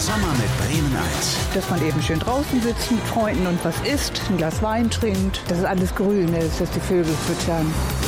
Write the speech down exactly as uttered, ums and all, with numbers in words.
Sommer mit Bremen eins. Dass man eben schön draußen sitzt mit Freunden und was isst, ein Glas Wein trinkt. Das ist alles grün, dass die Vögel füttern.